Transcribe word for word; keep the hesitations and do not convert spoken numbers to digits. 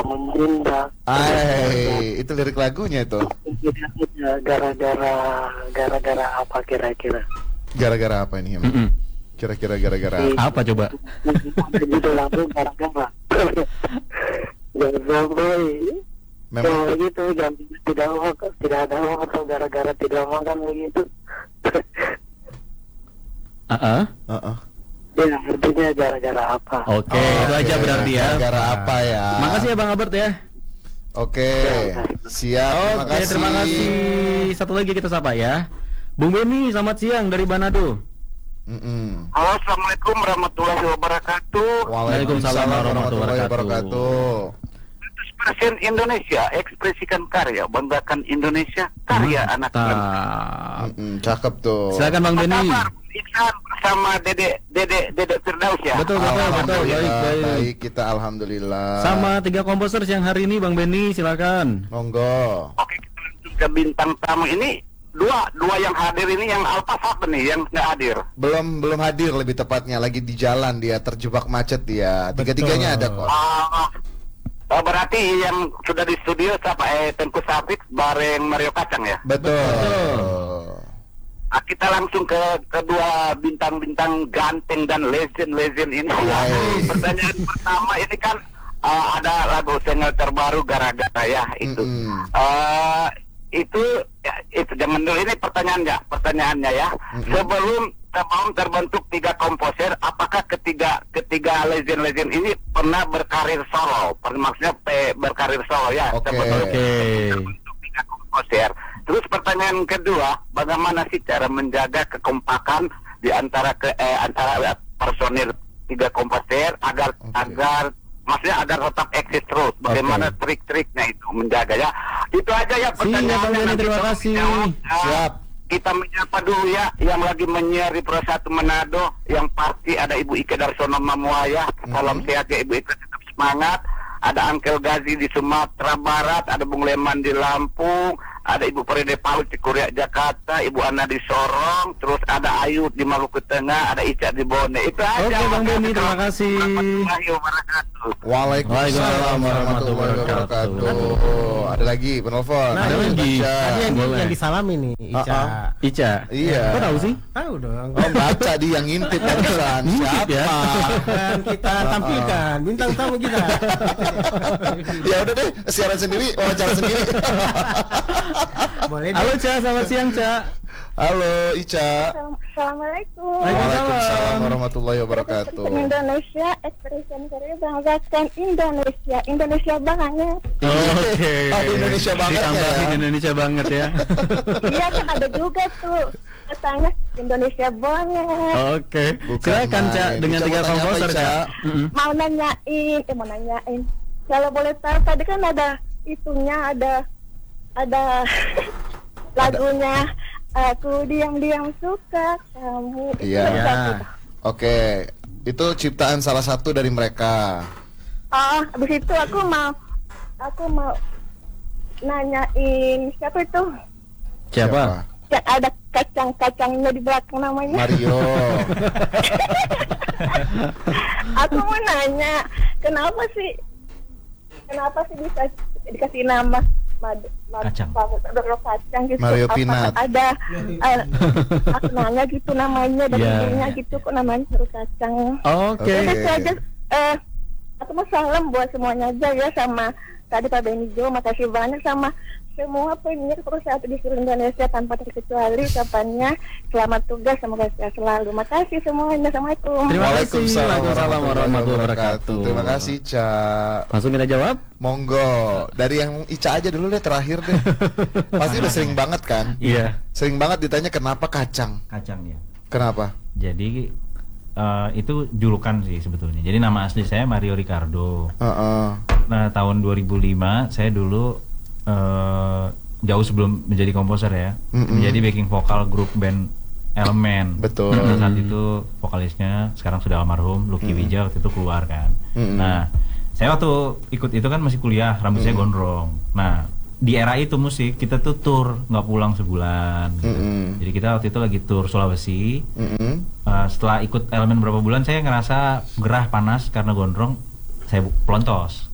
membludak. Ay, itu lirik lagunya itu. Gara-gara gara-gara apa kira-kira? Gara-gara apa ini? Mm -mm. Kira-kira gara-gara apa coba? Judul lagu gara-gara. Jangan sampai memang ya gitu, jam tidak makan, tidak ada uang atau gara-gara tidak makan begitu. Ah, uh uh -uh. Ya artinya gara-gara apa? Oke, itu aja berarti ya. Gara-gara apa ya? Makasih ya Bang Albert ya. Oke, siap. Oke, terima kasih. Satu lagi kita sapa ya. Bung Beni, selamat siang dari Manado. Mm-mm. Halo, assalamualaikum warahmatullahi wabarakatuh. Waalaikumsalam warahmatullahi wabarakatuh. Presiden Indonesia, ekspresikan karya, banggakan Indonesia, karya anak bangsa. Mm-mm, cakep tuh. Silakan Bang Beni. Apa kabar Iksan bersama Dede Dede Dede Firdaus ya? Betul betul betul. Alhamdulillah, Baik baik. baik, kita alhamdulillah. Sama tiga komposer yang hari ini Bang Beni, silakan. Monggo. Oke, kita langsung ke bintang tamu ini. Dua, dua yang hadir ini yang Alfa apa nih yang nggak hadir? Belum belum hadir, lebih tepatnya lagi di jalan, dia terjebak macet dia. Tiga-tiganya ada kok. Ah, oh, berarti yang sudah di studio siapa? Eh, Tengku Safik bareng Mario Kacang ya? Betul. Nah, kita langsung ke kedua bintang-bintang ganteng dan legend-legend ini. Hai. Pertanyaan pertama ini kan uh, ada lagu single terbaru gara-gara ya itu. Mm-mm. Uh, itu ya, itu jangan dulu ini pertanyaannya, pertanyaannya ya. Mm-mm. Sebelum sebelum terbentuk tiga komposer, apakah ketiga ketiga legend-legend ini pernah berkarir solo? Pernah maksudnya eh, berkarir solo ya? Oke. Sebelum Oke. terbentuk tiga komposer. Terus pertanyaan kedua, bagaimana sih cara menjaga kekompakan di antara ke eh, antara personil tiga komposer agar Oke. agar maksudnya agar tetap eksis terus. Bagaimana Oke. trik-triknya itu menjaga ya? Itu aja ya Siap, pertanyaannya. Bang Beni, Nanti terima kalau kasih. dijawab, ah, Siap. kita menyapa dulu ya yang lagi menyiar di Pro satu Manado, yang pasti ada Ibu Ike Darsono Mamuaya. Salam Mhm. sehat ya Ibu Ike, tetap semangat. Ada Angkel Gazi di Sumatera Barat, ada Bung Leman di Lampung, ada Ibu Peride Paul di Korea Jakarta, Ibu Ana di Sorong, terus ada Ayu di Maluku Tengah, ada Ica di Bone. Itu aja. Oke, Bang Beni, terima kasih. Warahmatullahi wabarakatuh. Waalaikumsalam warahmatullahi wabarakatuh. Ada lagi penelpon. Nah, ada lagi. Ica. Tadi yang, Boleh. yang disalami nih, Ica. Ah, Ica. Iya. Kok tahu sih? Tahu dong. Oh, baca dia yang ngintip barusan. Ngintip ya? Siapa? Dan kita tampilkan bintang tamu kita. Ya udah deh, siaran sendiri, wawancara sendiri. Boleh Halo deh. Ca, selamat siang Ca. Halo Ica. Assalamualaikum. Waalaikumsalam warahmatullahi wabarakatuh. Ekspresi Indonesia, ekspresi karya banggakan Indonesia, Indonesia banget. Oke. Oh, Indonesia banget ya. Ditambahin Indonesia banget ya. Iya kan ada juga tuh katanya Indonesia banget. Oke. Bukan Silakan Ca main. dengan Ica tiga mau tanya apa, komposer Ica? Ca. Mm-mm. Mau nanyain, eh mau nanyain. Kalau boleh tahu tadi kan ada itunya ada ada lagunya aku diam-diam suka kamu. Itu Iya. bisa Ya. kita. Oke, itu ciptaan salah satu dari mereka. Oh, habis itu aku mau aku mau nanyain siapa itu? Siapa? Yang ada kacang-kacangnya di belakang namanya. Mario. Aku mau nanya, kenapa sih kenapa sih bisa dikasih nama madu, madu, Kacang. Madu kacang gitu? Mario Apakah Pinat. ada eh, aku nanya gitu namanya dan Ya. ininya gitu kok namanya Mario kacang. Oke. Jadi itu aja. Eh, aku mau salam buat semuanya aja ya, sama tadi Pak Benijo, makasih banyak sama semua penyiar Pro satu di seluruh Indonesia tanpa terkecuali. Kapannya selamat tugas, semoga sehat selalu. Makasih semuanya. Assalamualaikum. Terima kasih. Waalaikumsalam Waalaikumsalam warahmatullahi wabarakatuh. Terima kasih Ica. Langsung kita jawab. Monggo. Dari yang Ica aja dulu deh, terakhir deh. Pasti udah sering banget kan? Iya. Sering banget ditanya kenapa kacang. Kacang ya. Kenapa? Jadi eh, itu julukan sih sebetulnya. Jadi nama asli saya Mario Ricardo. Heeh. Nah, tahun dua ribu lima saya dulu eh, jauh sebelum menjadi komposer ya, Mm-mm. menjadi backing vokal grup band Elemen. Betul. Nah, saat itu vokalisnya sekarang sudah almarhum Lucky Mm-mm. Wija waktu itu keluar kan. Mm-mm. Nah, saya waktu ikut itu kan masih kuliah, rambut saya Mm-mm. gondrong. Nah, di era itu musik kita tuh tour nggak pulang sebulan. Gitu. Mm-mm. Jadi kita waktu itu lagi tour Sulawesi. Mm-mm. Uh, setelah ikut Elemen berapa bulan saya ngerasa gerah panas karena gondrong, saya pelontos.